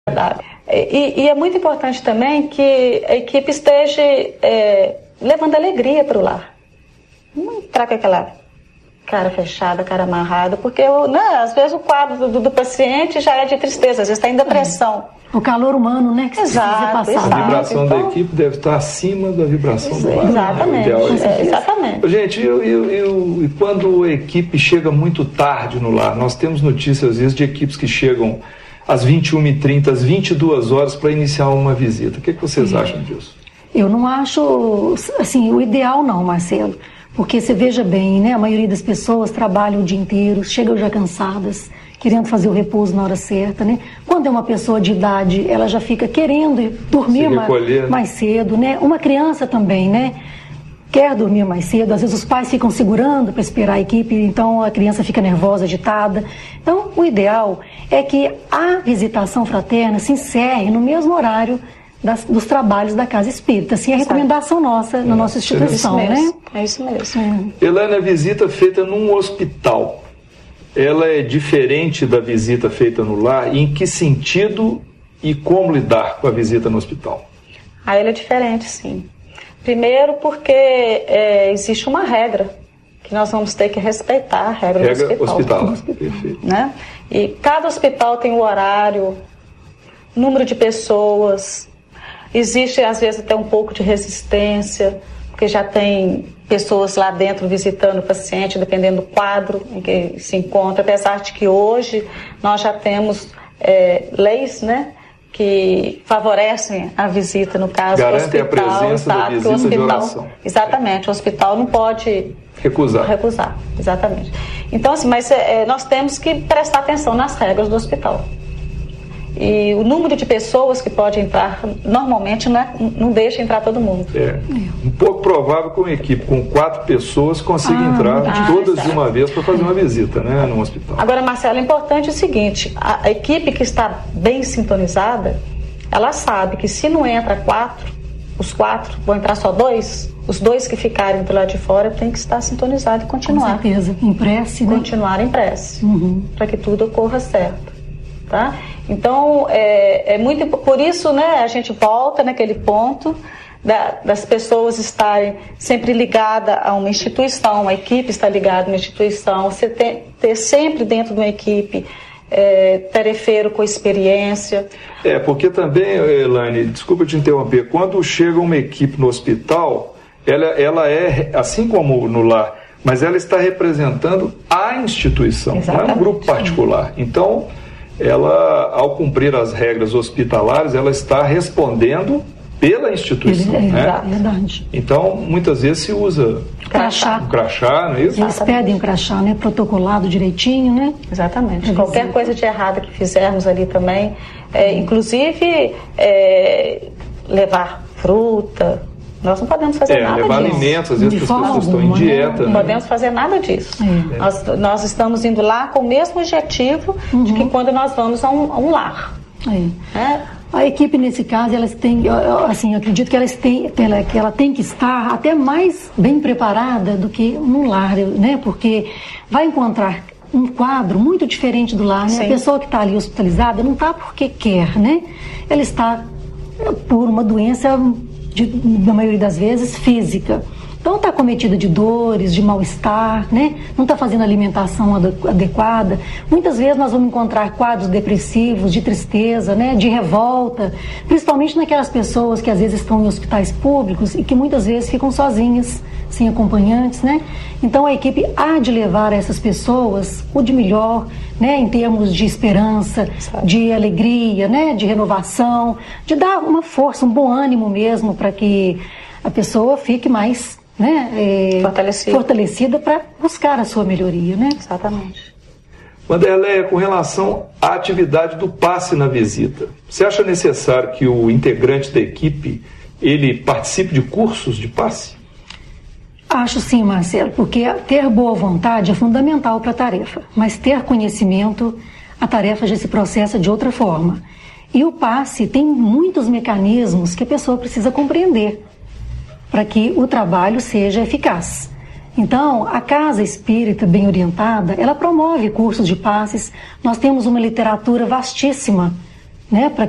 E é muito importante também que a equipe esteja levando alegria para o lar. Não entrar com aquela cara fechada, cara amarrada, porque às vezes o quadro do paciente já é de tristeza, às vezes está em depressão. O calor humano, né? Que exato, precisa passar. A vibração da equipe deve estar acima da vibração do lar. Exatamente. Exatamente. Gente, e quando a equipe chega muito tarde no lar? Nós temos notícias, às vezes, de equipes que chegam às 21h30, às 22 horas para iniciar uma visita. O que vocês acham disso? Eu não acho, assim, o ideal não, Marcelo. Porque você veja bem, né? A maioria das pessoas trabalham o dia inteiro, chegam já cansadas, querendo fazer o repouso na hora certa, né? Quando é uma pessoa de idade, ela já fica querendo dormir mais cedo, né? Uma criança também, né? Quer dormir mais cedo, às vezes os pais ficam segurando para esperar a equipe, então a criança fica nervosa, agitada. Então, o ideal é que a visitação fraterna se encerre no mesmo horário dos trabalhos da Casa Espírita. Assim, é a recomendação nossa, na nossa instituição, né? É isso mesmo. Elaine, a visita feita num hospital, ela é diferente da visita feita no lar? E em que sentido e como lidar com a visita no hospital? Ela é diferente, sim. Primeiro porque existe uma regra que nós vamos ter que respeitar, a regra do hospital. Perfeito. Né? E cada hospital tem o horário, número de pessoas. Existe, às vezes, até um pouco de resistência, porque já tem pessoas lá dentro visitando o paciente, dependendo do quadro em que se encontra, apesar de que hoje nós já temos leis, né, que favorecem a visita, no caso do hospital. Garantem a presença da visita de oração. Exatamente, o hospital não pode recusar, exatamente. Então, assim, mas nós temos que prestar atenção nas regras do hospital. E o número de pessoas que pode entrar, normalmente não deixa entrar todo mundo. Um pouco provável que uma equipe com 4 pessoas consiga entrar todas de uma vez para fazer uma visita, né, num hospital. Agora, Marcelo, é importante o seguinte, a equipe que está bem sintonizada, ela sabe que se não entra os 4, vão entrar só 2, os 2 que ficarem do lado de fora tem que estar sintonizado e continuar. Com certeza, em prece, né? Continuar em prece, para que tudo ocorra certo. Tá? Então, é muito por isso, né, a gente volta naquele ponto das pessoas estarem sempre ligadas a uma instituição, a equipe está ligada a uma instituição, você ter sempre dentro de uma equipe tarefeiro com experiência. Porque também, Elaine, desculpa te interromper, quando chega uma equipe no hospital, ela é, assim como no lar, mas ela está representando a instituição, não é um grupo particular. Então, ela, ao cumprir as regras hospitalares, ela está respondendo pela instituição, né? Verdade. Então, muitas vezes se usa um crachá, não é isso? Eles pedem um crachá, né? Protocolado direitinho, né? Exatamente. Qualquer coisa de errada que fizermos ali também, inclusive levar fruta. Nós não podemos fazer nada disso. Levar alimentos, às vezes as pessoas estão em dieta. Não podemos fazer nada disso. Nós estamos indo lá com o mesmo objetivo de que quando nós vamos a um lar. A equipe, nesse caso, elas têm, assim, eu acredito que ela tem que estar até mais bem preparada do que no lar, né? Porque vai encontrar um quadro muito diferente do lar, né? A pessoa que está ali hospitalizada não está porque quer, né? Ela está por uma doença, na maioria das vezes, física. Então está acometida de dores, de mal-estar, né? Não está fazendo alimentação adequada. Muitas vezes nós vamos encontrar quadros depressivos, de tristeza, né? De revolta, principalmente naquelas pessoas que às vezes estão em hospitais públicos e que muitas vezes ficam sozinhas, sem acompanhantes, né? Então a equipe há de levar a essas pessoas o de melhor, né? Em termos de esperança, de alegria, né? De renovação, de dar uma força, um bom ânimo mesmo para que a pessoa fique mais, né, fortalecida para buscar a sua melhoria, né? Exatamente. Wanderleia, com relação à atividade do passe na visita, você acha necessário que o integrante da equipe ele participe de cursos de passe? Acho sim, Marcelo, porque ter boa vontade é fundamental para a tarefa, mas ter conhecimento, a tarefa já se processa de outra forma. E o passe tem muitos mecanismos que a pessoa precisa compreender para que o trabalho seja eficaz. Então, a Casa Espírita bem orientada, ela promove cursos de passes. Nós temos uma literatura vastíssima, né, para